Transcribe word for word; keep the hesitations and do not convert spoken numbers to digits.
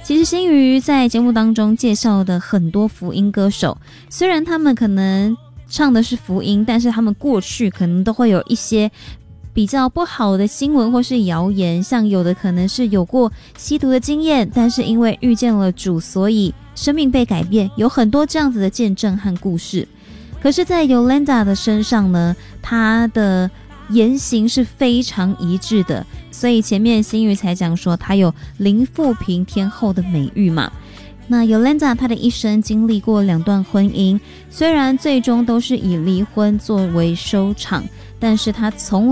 其实新宇在节目当中介绍的很多福音歌手，虽然他们可能唱的是福音，但是他们过去可能都会有一些比较不好的新闻或是谣言，像有的可能是有过吸毒的经验，但是因为遇见了主，所以生命被改变，有很多这样子的见证和故事。可是在 Yolanda 的身上呢，她的言行是非常一致的，所以前面新宇才讲说她有零负评天后的美誉嘛。那 Yolanda 她的一生经历过两段婚姻，虽然最终都是以离婚作为收场，但是她从